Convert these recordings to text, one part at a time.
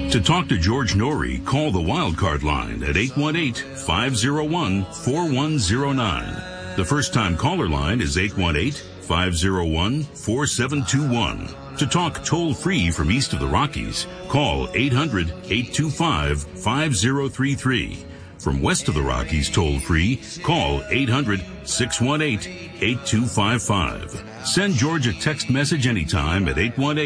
To talk to George Norrie, call the Wildcard line at 818-501-4109. The first-time caller line is 818-501-4721. To talk toll-free from east of the Rockies, call 800-825-5033. From west of the Rockies toll-free, call 800-618-8255. Send George a text message anytime at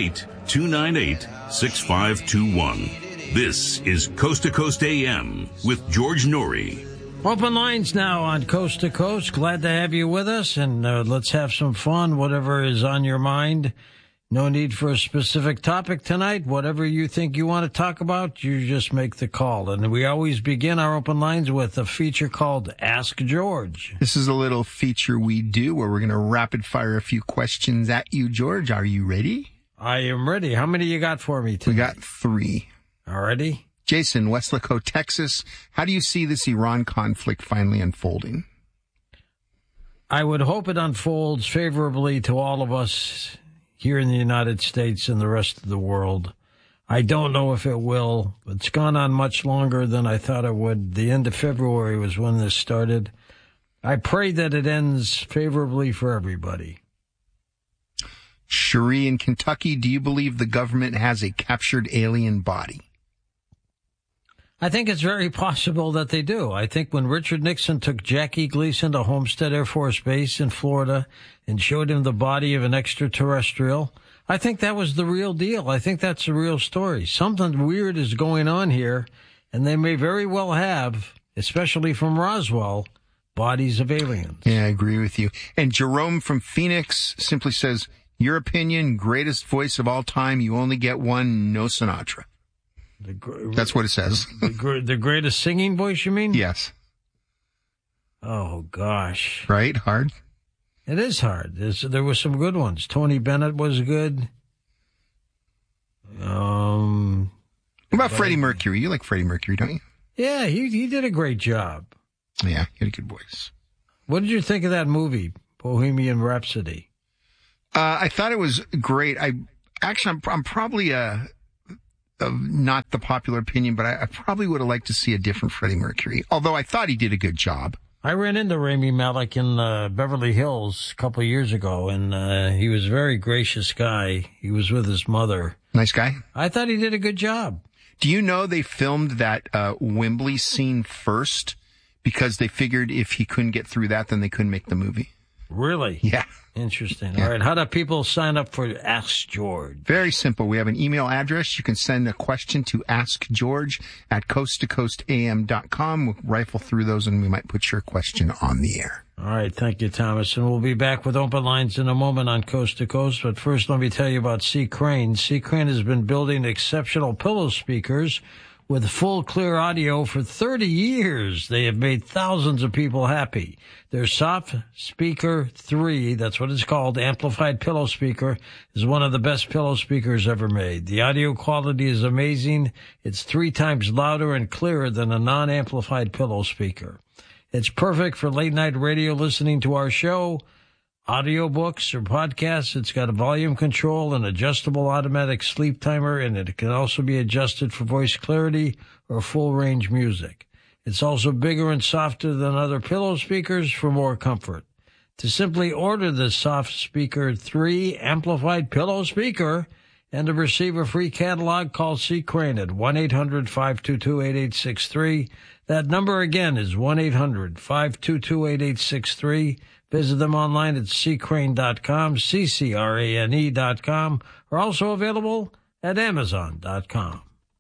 818-298-6521. This is Coast to Coast AM with George Norrie. Open lines now on Coast to Coast. Glad to have you with us, and let's have some fun, whatever is on your mind. No need for a specific topic tonight. Whatever you think you want to talk about, you just make the call. And we always begin our open lines with a feature called Ask George. This is a little feature we do where we're going to rapid fire a few questions at you, George. Are you ready? I am ready. How many you got for me tonight? We got 3. Alrighty. Jason, Weslaco, Texas. How do you see this Iran conflict finally unfolding? I would hope it unfolds favorably to all of us here in the United States and the rest of the world. I don't know if it will. It's gone on much longer than I thought it would. The end of February was when this started. I pray that it ends favorably for everybody. Cherie in Kentucky, do you believe the government has a captured alien body? I think it's very possible that they do. I think when Richard Nixon took Jackie Gleason to Homestead Air Force Base in Florida and showed him the body of an extraterrestrial, I think that was the real deal. I think that's the real story. Something weird is going on here, and they may very well have, especially from Roswell, bodies of aliens. Yeah, I agree with you. And Jerome from Phoenix simply says, your opinion, greatest voice of all time, you only get one, no Sinatra. That's what it says. The greatest singing voice, you mean? Yes. Oh, gosh. Right? Hard? It is hard. There were some good ones. Tony Bennett was good. What about Freddie Mercury? You like Freddie Mercury, don't you? Yeah, he did a great job. Yeah, he had a good voice. What did you think of that movie, Bohemian Rhapsody? I thought it was great. I'm probably not the popular opinion, but I probably would have liked to see a different Freddie Mercury, although I thought he did a good job. I ran into Rami Malek in Beverly Hills a couple of years ago, and he was a very gracious guy. He was with his mother. Nice guy? I thought he did a good job. Do you know they filmed that Wembley scene first because they figured if he couldn't get through that, then they couldn't make the movie? Really? Yeah. Interesting. Yeah. All right. How do people sign up for Ask George? Very simple. We have an email address. You can send a question to askgeorge@coasttocoastam.com. We'll rifle through those and we might put your question on the air. All right. Thank you, Thomas. And we'll be back with open lines in a moment on Coast to Coast. But first, let me tell you about C. Crane. C. Crane has been building exceptional pillow speakers with full clear audio for 30 years. They have made thousands of people happy. Their Soft Speaker 3, that's what it's called, amplified pillow speaker, is one of the best pillow speakers ever made. The audio quality is amazing. It's 3 times louder and clearer than a non-amplified pillow speaker. It's perfect for late-night radio listening to our show, audiobooks or podcasts. It's got a volume control, an adjustable automatic sleep timer, and it can also be adjusted for voice clarity or full-range music. It's also bigger and softer than other pillow speakers for more comfort. To simply order the Soft Speaker 3 amplified pillow speaker and to receive a free catalog, call C. Crane at 1-800-522-8863. That number again is 1-800-522-8863. Visit them online at ccrane.com, ccrane.com, or also available at amazon.com.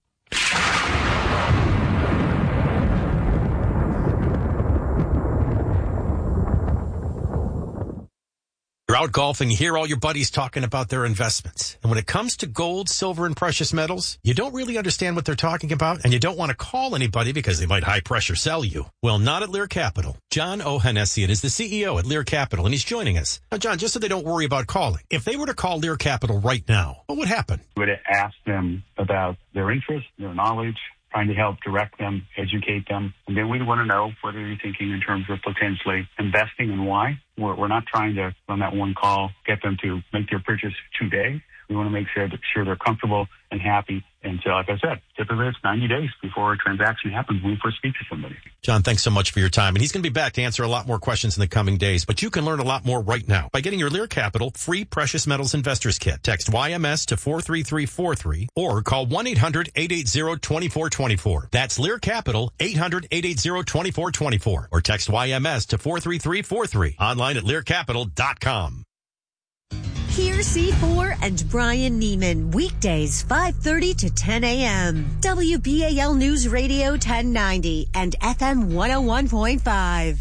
You're out golfing, you hear all your buddies talking about their investments. And when it comes to gold, silver, and precious metals, you don't really understand what they're talking about, and you don't want to call anybody because they might high-pressure sell you. Well, not at Lear Capital. John Ohanessian is the CEO at Lear Capital, and he's joining us. Now, John, just so they don't worry about calling, if they were to call Lear Capital right now, what would happen? We would ask them about their interests, their knowledge, trying to help direct them, educate them. And then we'd want to know what are you thinking in terms of potentially investing and why. We're not trying to, on that one call, get them to make their purchase today. We want to make sure they're comfortable and happy and And so, like I said, typically it's 90 days before a transaction happens when we first speak to somebody. John, thanks so much for your time. And he's going to be back to answer a lot more questions in the coming days. But you can learn a lot more right now by getting your Lear Capital free Precious Metals Investors Kit. Text YMS to 43343 or call 1-800-880-2424. That's Lear Capital, 800-880-2424. Or text YMS to 43343. Online at learcapital.com. Hear C4 and Brian Neiman, weekdays 5:30 to 10 a.m. WBAL News Radio 1090 and FM 101.5.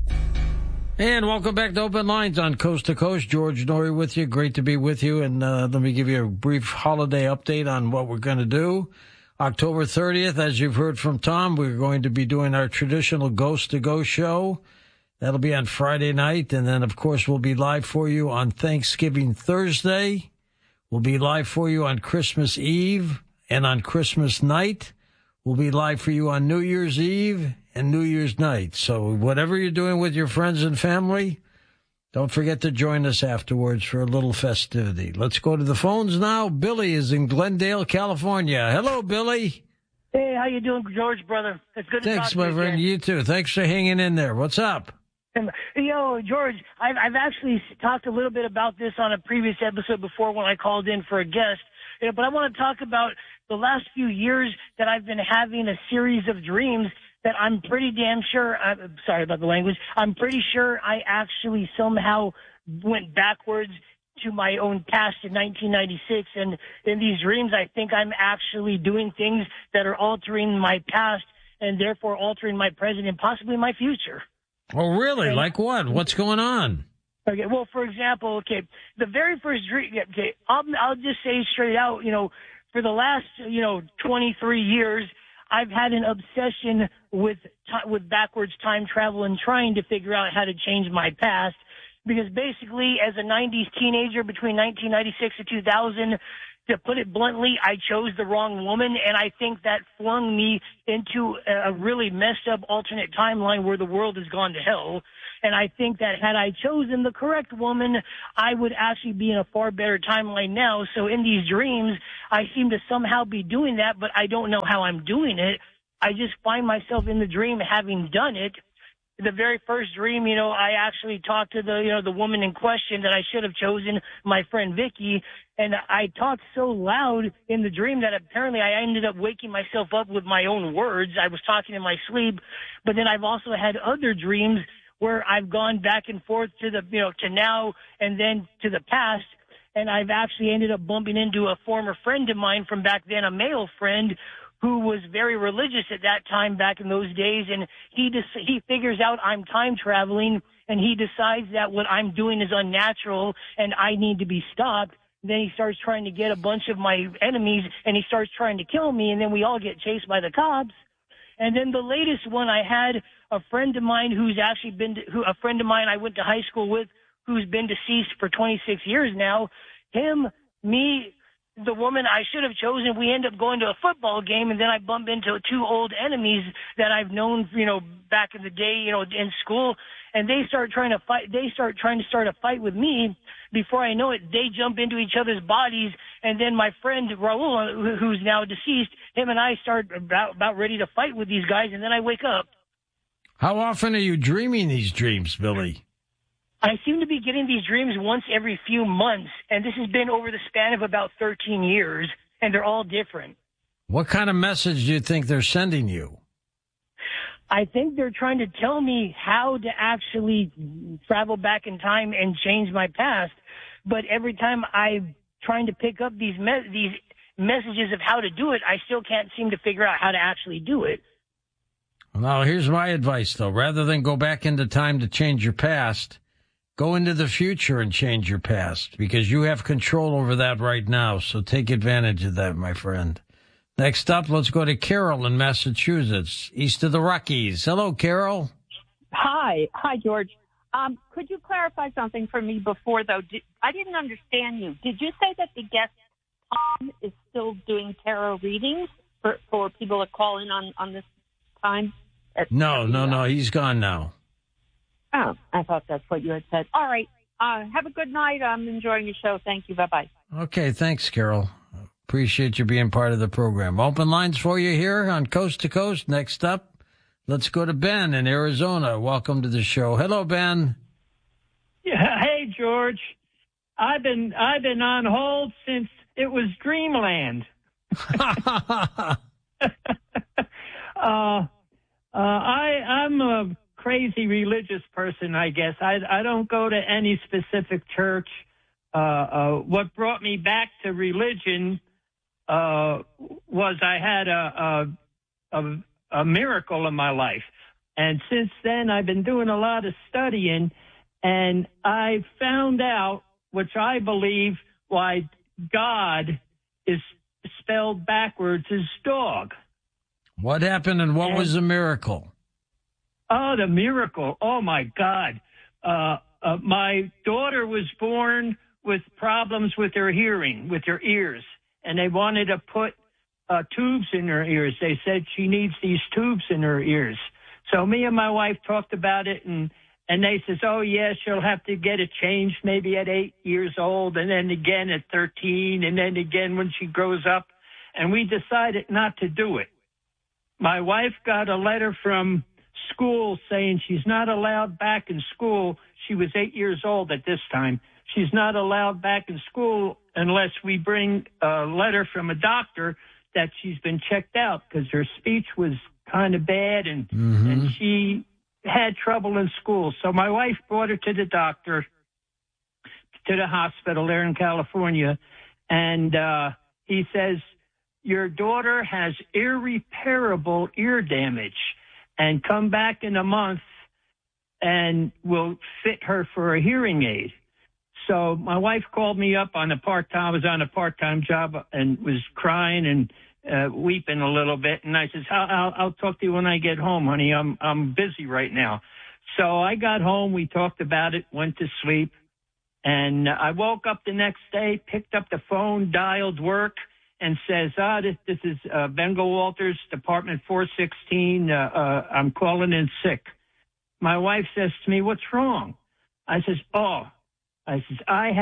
And welcome back to Open Lines on Coast to Coast. George Noory with you. Great to be with you. And let me give you a brief holiday update on what we're going to do. October 30th, as you've heard from Tom, we're going to be doing our traditional Ghost to Go show. That'll be on Friday night. And then, of course, we'll be live for you on Thanksgiving Thursday. We'll be live for you on Christmas Eve and on Christmas night. We'll be live for you on New Year's Eve and New Year's night. So whatever you're doing with your friends and family, don't forget to join us afterwards for a little festivity. Let's go to the phones now. Billy is in Glendale, California. Hello, Billy. Hey, how you doing, George, brother? It's good to talk to you. Thanks, my friend. You too. Thanks for hanging in there. What's up? Yo, George, I've actually talked a little bit about this on a previous episode before when I called in for a guest, but I want to talk about the last few years that I've been having a series of dreams that I'm pretty damn sure, sorry about the language, I'm pretty sure I actually somehow went backwards to my own past in 1996. And in these dreams, I think I'm actually doing things that are altering my past and therefore altering my present and possibly my future. Oh, really? Okay. Like what? What's going on? Okay, well, for example, the very first dream, I'll just say straight out, for the last, 23 years, I've had an obsession with backwards time travel and trying to figure out how to change my past. Because basically, as a 90s teenager between 1996 and 2000, to put it bluntly, I chose the wrong woman, and I think that flung me into a really messed up alternate timeline where the world has gone to hell. And I think that had I chosen the correct woman, I would actually be in a far better timeline now. So in these dreams, I seem to somehow be doing that, but I don't know how I'm doing it. I just find myself in the dream having done it. The very first dream, I actually talked to the woman in question that I should have chosen, my friend Vicky, and I talked so loud in the dream that apparently I ended up waking myself up with my own words. I was talking in my sleep, but then I've also had other dreams where I've gone back and forth to to now and then to the past, and I've actually ended up bumping into a former friend of mine from back then, a male friend, who was very religious at that time back in those days, and he figures out I'm time traveling, and he decides that what I'm doing is unnatural and I need to be stopped. Then he starts trying to get a bunch of my enemies, and he starts trying to kill me, and then we all get chased by the cops. And then the latest one, I had a friend of mine who's actually a friend of mine I went to high school with, who's been deceased for 26 years now. Him, me, the woman I should have chosen, we end up going to a football game, and then I bump into two old enemies that I've known, back in the day, in school, and they start trying to fight. They start trying to start a fight with me. Before I know it, they jump into each other's bodies, and then my friend Raul, who's now deceased, him and I start about ready to fight with these guys, and then I wake up. How often are you dreaming these dreams, Billy? I seem to be getting these dreams once every few months, and this has been over the span of about 13 years, and they're all different. What kind of message do you think they're sending you? I think they're trying to tell me how to actually travel back in time and change my past, but every time I'm trying to pick up these messages of how to do it, I still can't seem to figure out how to actually do it. Now, here's my advice, though. Rather than go back into time to change your past, go into the future and change your past, because you have control over that right now. So take advantage of that, my friend. Next up, let's go to Carol in Massachusetts, east of the Rockies. Hello, Carol. Hi, George. Could you clarify something for me before, though? I didn't understand you. Did you say that the guest Tom is still doing tarot readings for people to call in on this time? No. He's gone now. Oh, I thought that's what you had said. All right. Have a good night. I'm enjoying your show. Thank you. Bye-bye. Okay, thanks, Carol. Appreciate you being part of the program. Open lines for you here on Coast to Coast. Next up, let's go to Ben in Arizona. Welcome to the show. Hello, Ben. Yeah, hey, George. I've been on hold since it was Dreamland. I'm a crazy religious person, I guess. I don't go to any specific church. What brought me back to religion was I had a miracle in my life. And since then, I've been doing a lot of studying, and I found out, which I believe, why God is spelled backwards as dog. What happened and what was the miracle? Oh, the miracle. Oh, my God. My daughter was born with problems with her hearing, with her ears, and they wanted to put tubes in her ears. They said she needs these tubes in her ears. So me and my wife talked about it, and they says, oh, yeah, she'll have to get it changed maybe at 8 years old, and then again at 13, and then again when she grows up. And we decided not to do it. My wife got a letter from school saying she's not allowed back in school. She was 8 years old at this time. She's not allowed back in school unless we bring a letter from a doctor that she's been checked out, because her speech was kind of bad and she had trouble in school. So my wife brought her to the doctor, to the hospital there in California, and he says, your daughter has irreparable ear damage, and come back in a month and we'll fit her for a hearing aid. So my wife called me up on a part-time. I was on a part-time job and was crying and weeping a little bit. And I says, I'll talk to you when I get home, honey. I'm busy right now. So I got home. We talked about it, went to sleep. And I woke up the next day, picked up the phone, dialed work, and says, this is Bengal Walters, Department 416. I'm calling in sick. My wife says to me, what's wrong? I says, I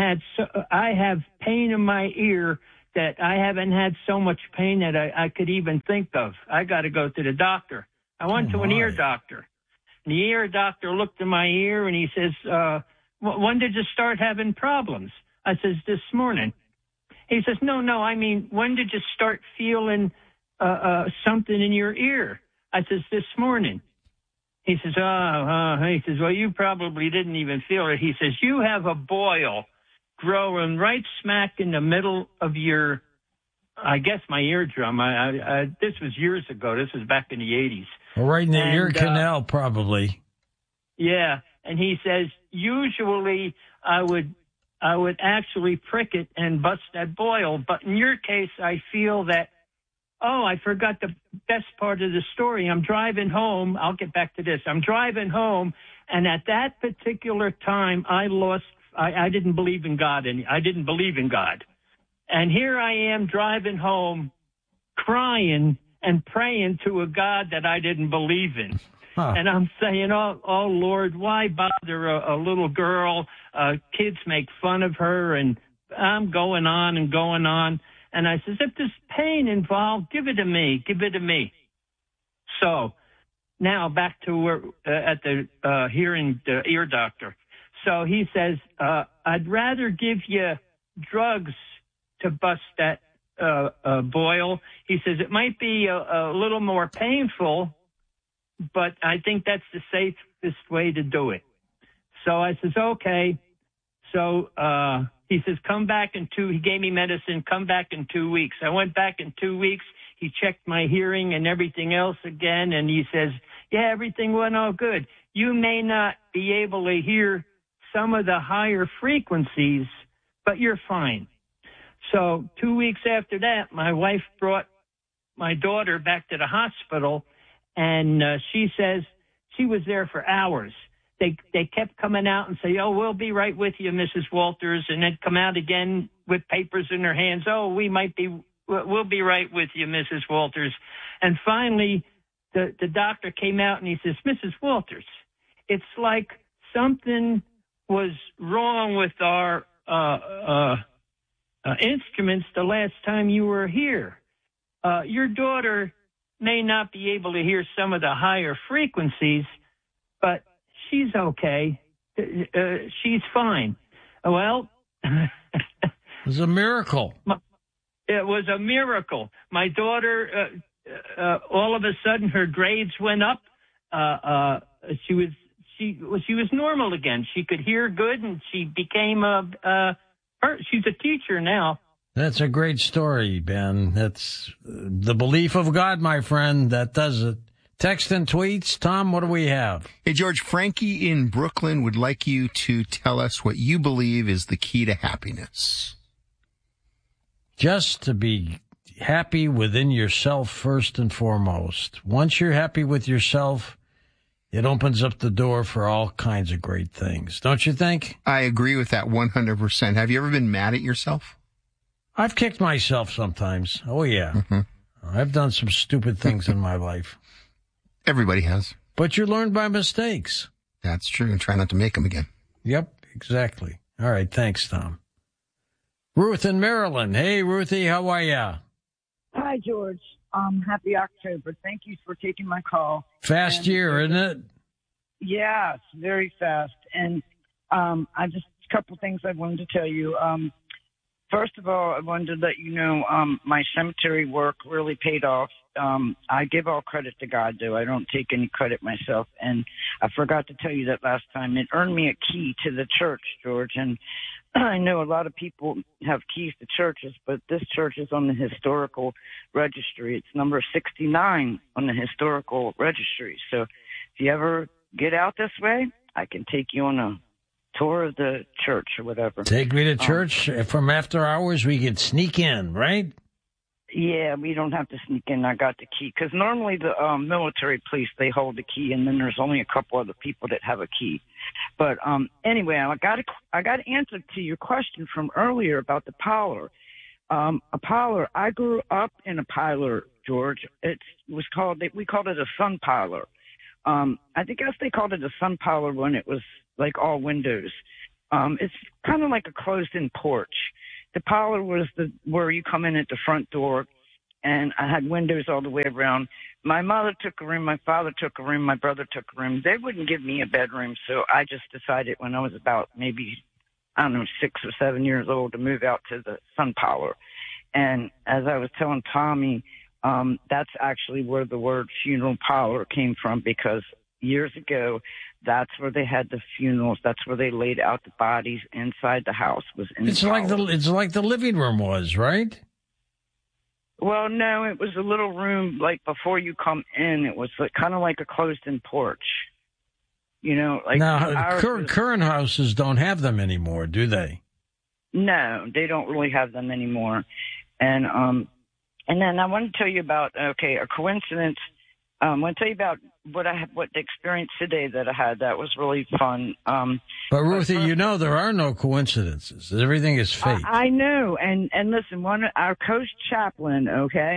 have pain in my ear that I haven't had so much pain that I could even think of. I got to go to the doctor. I went to an ear doctor. And the ear doctor looked in my ear and he says, when did you start having problems? I says, this morning. He says, no, I mean, when did you start feeling something in your ear? I says, this morning. He says, he says, well, you probably didn't even feel it. He says, you have a boil growing right smack in the middle of your, I guess, my eardrum. This was years ago. This was back in the 80s. Well, right in the ear canal, probably. Yeah. And he says, usually I would actually prick it and bust that boil. But in your case, I feel that, I forgot the best part of the story. I'm driving home. I'll get back to this. I'm driving home, and at that particular time, I didn't believe in God. I didn't believe in God. And here I am driving home, crying and praying to a God that I didn't believe in. And I'm saying, oh, Lord, why bother a little girl? Kids make fun of her, and I'm going on and going on. And I says, if there's pain involved, give it to me. Give it to me. So now back to where, at the hearing the ear doctor. So he says, I'd rather give you drugs to bust that boil. He says, it might be a little more painful, but I think that's the safest way to do it. So I says, okay. So he says, come back he gave me medicine, come back in 2 weeks. I went back in 2 weeks. He checked my hearing and everything else again, and he says, yeah, everything went all good. You may not be able to hear some of the higher frequencies, but you're fine. So 2 weeks after that, my wife brought my daughter back to the hospital, and she says she was there for hours. They kept coming out and say, we'll be right with you, Mrs. Walters, and then come out again with papers in their hands. We'll be right with you, Mrs. Walters. And finally, the doctor came out and he says, Mrs. Walters, it's like something was wrong with our instruments the last time you were here. Your daughter may not be able to hear some of the higher frequencies, but she's okay. She's fine. Well, it was a miracle. It was a miracle. My daughter, all of a sudden, her grades went up. She was normal again. She could hear good, and she became she's a teacher now. That's a great story, Ben. That's the belief of God, my friend. That does it. Text and tweets. Tom, what do we have? Hey, George, Frankie in Brooklyn would like you to tell us what you believe is the key to happiness. Just to be happy within yourself first and foremost. Once you're happy with yourself, it opens up the door for all kinds of great things. Don't you think? I agree with that 100%. Have you ever been mad at yourself? I've kicked myself sometimes. Oh, yeah. Mm-hmm. I've done some stupid things in my life. Everybody has. But you learn by mistakes. That's true. And try not to make them again. Yep, exactly. All right. Thanks, Tom. Ruth in Maryland. Hey, Ruthie, how are ya? Hi, George. Happy October. Thank you for taking my call. Fast year, isn't it? Yes, very fast. And I just a couple things I wanted to tell you. First of all, I wanted to let you know my cemetery work really paid off. I give all credit to God, though. I don't take any credit myself. And I forgot to tell you that last time. It earned me a key to the church, George. And I know a lot of people have keys to churches, but this church is on the historical registry. It's number 69 on the historical registry. So if you ever get out this way, I can take you on a tour of the church or whatever. Take me to church from after hours. We could sneak in, right? Yeah, we don't have to sneak in. I got the key. Because normally the military police, they hold the key, and then there's only a couple other people that have a key. But anyway, I got an answer to your question from earlier about the parlor. A parlor, I grew up in a parlor, George. We called it a sun parlor. I guess they called it a sun parlor when it was like all windows. It's kind of like a closed-in porch. The parlor was where you come in at the front door, and I had windows all the way around. My mother took a room, my father took a room, my brother took a room. They wouldn't give me a bedroom, so I just decided when I was about maybe, 6 or 7 years old to move out to the sun parlor. And as I was telling Tommy, that's actually where the word funeral parlor came from, because years ago, that's where they had the funerals. That's where they laid out the bodies inside the house. It's like the living room was, right? Well, no, it was a little room like before you come in. It was kind of like a closed-in porch. Like now, current houses don't have them anymore, do they? No, they don't really have them anymore. And then I want to tell you about a coincidence. I want to tell you about what the experience today that I had. That was really fun. But Ruthie, there are no coincidences. Everything is fate. I know. And listen, our coach chaplain,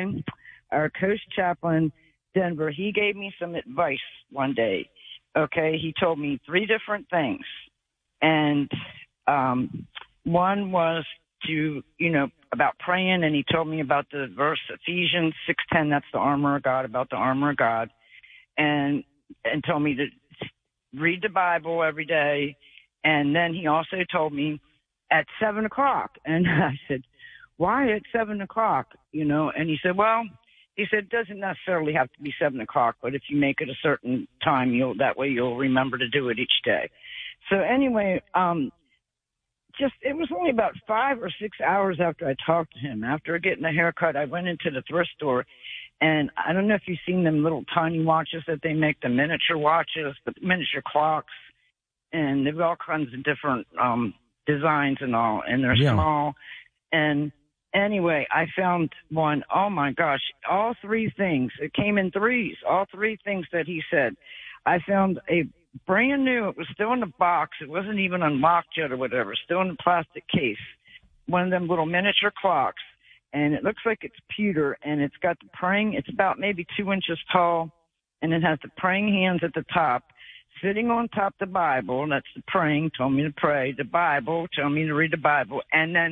Denver, he gave me some advice one day. Okay, he told me 3 different things, and one was to about praying, and he told me about the verse Ephesians 6:10. That's the armor of God, about the armor of God, and told me to read the Bible every day. And then he also told me at 7:00, and I said, "Why at 7:00?" And he said, "Well," he said, "it doesn't necessarily have to be 7:00, but if you make it a certain time, that way you'll remember to do it each day." So anyway, it was only about 5 or 6 hours after I talked to him. After getting a haircut, I went into the thrift store, and I don't know if you've seen them little tiny watches that they make, the miniature watches, the miniature clocks, and they've all kinds of different designs and all, and they're small. And anyway, I found one. Oh my gosh, all 3 things. It came in 3s, all 3 things that he said. I found a brand new, it was still in the box. It wasn't even unlocked yet or whatever, still in the plastic case. One of them little miniature clocks, and it looks like it's pewter, and it's got the praying, it's about maybe 2 inches tall, and it has the praying hands at the top. Sitting on top of the Bible, that's the praying, told me to pray. The Bible, told me to read the Bible. And then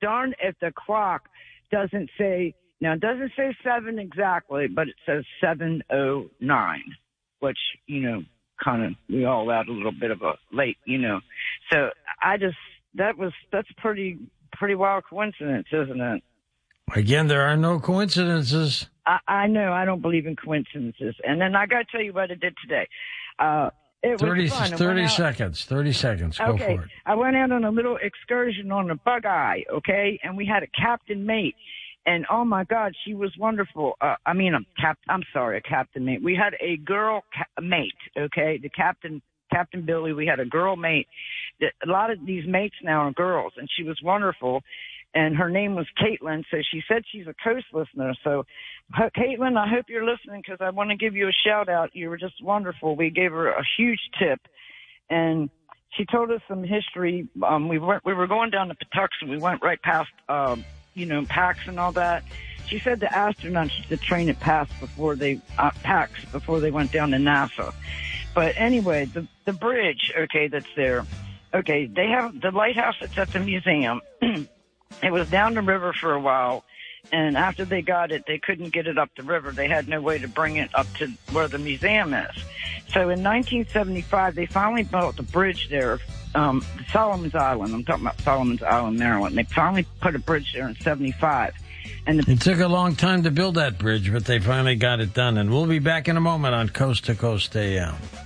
darned if the clock doesn't say, now it doesn't say 7 exactly, but it says 7:09, which, kind of, we all had a little bit of a late, So that's a pretty wild coincidence, isn't it? Again, there are no coincidences. I know. I don't believe in coincidences. And then I got to tell you what I did today. It was fun. 30 seconds. 30 seconds. Go okay. for it. I went out on a little excursion on a bug-eye, okay? And we had a captain mate. And, oh, my God, she was wonderful. A captain mate. We had a girl mate, okay? The Captain Billy, we had a girl mate. A lot of these mates now are girls, and she was wonderful. And her name was Caitlin, so she said she's a Coast listener. So, Caitlin, I hope you're listening because I want to give you a shout-out. You were just wonderful. We gave her a huge tip, and she told us some history. We were going down to Patuxent. We went right past, PAX and all that. She said the astronauts used to train at PAX before they went down to NASA. But anyway, the bridge, okay, that's there. Okay, they have the lighthouse that's at the museum. It was down the river for a while, and after they got it, they couldn't get it up the river. They had no way to bring it up to where the museum is. So in 1975, they finally built a bridge there, Solomon's Island. I'm talking about Solomon's Island, Maryland. They finally put a bridge there in 75. And it took a long time to build that bridge, but they finally got it done. And we'll be back in a moment on Coast to Coast AM.